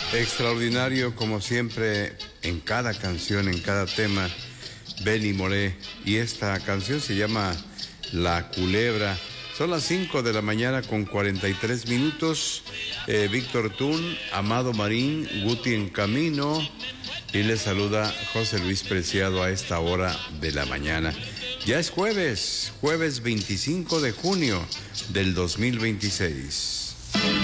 Extraordinario, como siempre, en cada canción, en cada tema, Benny Moré. Y esta canción se llama La Culebra. Son las 5 de la mañana con 43 minutos. Víctor Tún, Amado Marín, Guti en camino. Y les saluda José Luis Preciado a esta hora de la mañana. Ya es jueves 25 de junio del 2026.